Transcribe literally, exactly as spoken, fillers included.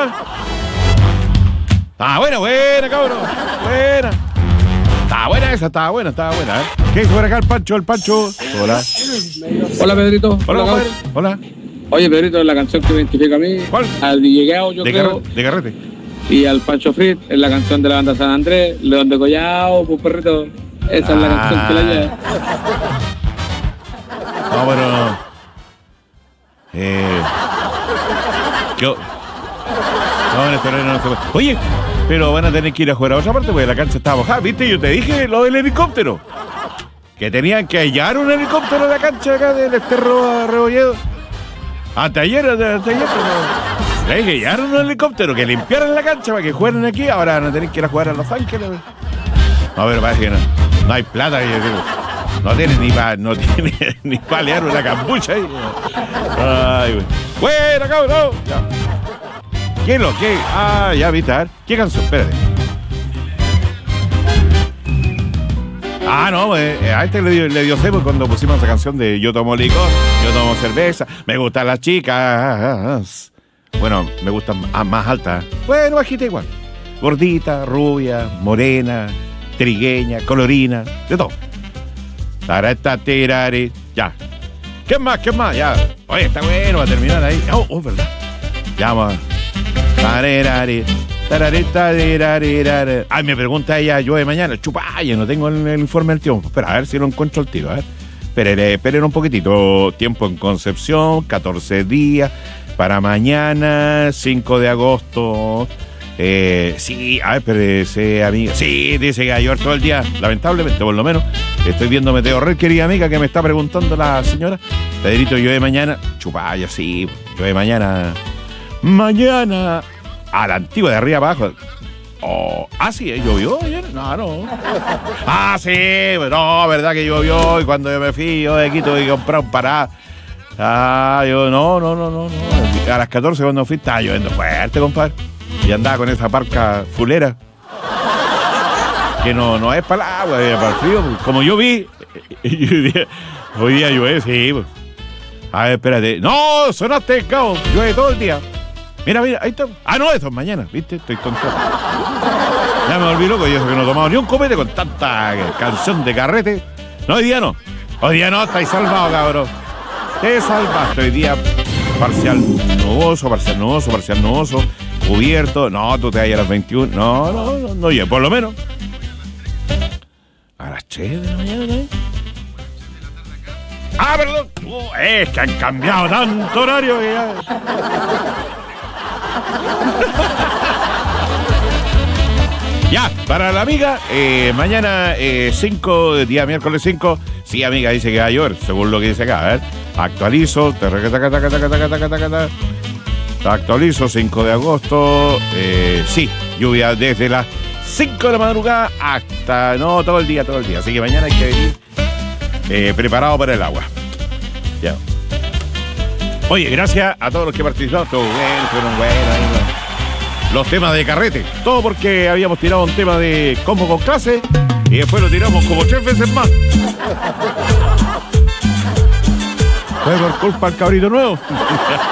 ¿Ah? Ah, buena, buena, cabrón. Buena. Estaba buena esa, estaba buena, estaba buena, ¿eh? ¿Qué hizo por acá el Pancho? El Pancho. Hola. Hola, Pedrito. Hola, compadre. Hola. Oye, Pedrito, es la canción que me identifica a mí. ¿Cuál? Al Dillegueo, yo de creo. Carrete, de Carrete. Y al Pancho Frit, es la canción de la banda San Andrés. León de Collao, pues perrito. Esa ah. es la canción que la lleva. No, pero... Eh... ¿Qué? No, en este horario no se puede. Oye, pero van a tener que ir a jugar a otra parte porque la cancha está mojada. ¿Viste? Yo te dije lo del helicóptero. Que tenían que hallar un helicóptero en la cancha acá del Esterro a Rebolledo. Anteayer, anteayer, pero... Hay que hallar un helicóptero, que limpiaran la cancha para que jueguen aquí. Ahora van a tener que ir a jugar a Los Ángeles. No, pero parece que no. No hay plata. No tiene ni para no tiene ni para leer una cambucha ahí. Ay, güey. Buena, cabrón. Ya. ¿Qué es lo que? Ah, ya viste, a ver. ¿Qué canción? Espérate. Ah, no, eh, a este le dio, le dio cebo cuando pusimos esa canción de Yo tomo licor, yo tomo cerveza, me gustan las chicas. Bueno, me gustan más altas. Bueno, bajita igual. Gordita, rubia, morena, trigueña, colorina, de todo. Tarata, tirari, ya. ¿Qué más? ¿Qué más? Ya. Oye, está bueno, va a terminar ahí. Oh, oh, verdad. Ya vamos. Tararari, tararita, tirari. Ay, me pregunta ella, yo de mañana, chupaya, no tengo el, el informe del tiempo. Espera, a ver si lo encuentro al tiro, a ver. Esperen, esperen un poquitito. Tiempo en Concepción, catorce días. Para mañana, cinco de agosto. Eh, sí, a ver, espérese, amiga. Sí, dice que va a llover todo el día, lamentablemente, por lo menos. Estoy viendo Meteo Red, querida amiga, que me está preguntando la señora. Pedrito, yo de mañana, chupaya, sí, yo de mañana. Mañana, a la antigua, de arriba abajo. Oh, ah, sí, ¿llovió ayer? No, no. Ah, sí, no, verdad que llovió. Y cuando yo me fui, yo de aquí tuve que comprar un pará. Ah, yo, no, no, no, no, no. A las catorce cuando fui, estaba lloviendo fuerte, compadre. Y andaba con esa parca fulera. Que no, no es para el agua, es para el frío. Como yo vi, hoy día llueve, sí. Pues. A ver, espérate. No, sonaste, cabo. Llueve todo el día. Mira, mira, ahí está. Ah, no, esto es mañana, ¿viste? Estoy tonto. Ya me volví loco y eso que no he tomado ni un copete con tanta canción de carrete. No, hoy día no. Hoy día no, estáis salvado, cabrón. Te salvaste hoy día. Parcial nuboso, parcial nuboso, parcial nuboso. Cubierto. No, tú te vas a las veintiuna. No, no, no, no, oye, por lo menos. A las tres de la mañana, ¿no? Ah, perdón. Oh, es que han cambiado tanto horario que ya... Ya, para la amiga, eh, mañana cinco, eh, día miércoles cinco. Sí, amiga, dice que va a llover, según lo que dice acá. A ver, actualizo. Actualizo, cinco de agosto. Eh, sí, lluvia desde las cinco de la madrugada hasta... No, todo el día, todo el día. Así que mañana hay que venir eh, preparado para el agua. Ya. Oye, gracias a todos los que participaron. Todo bueno, fueron buenos. Los temas de carrete. Todo porque habíamos tirado un tema de combo con clase y después lo tiramos como tres veces más. Fue por culpa del cabrito nuevo.